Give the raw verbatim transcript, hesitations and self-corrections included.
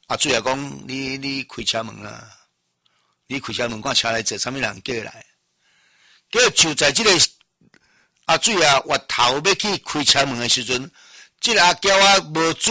阿水也讲，你你开车门啊，你开车门看车来坐，啥物人叫来？叫就在这个阿水啊，我头要去开车门的时阵，这个阿娇啊无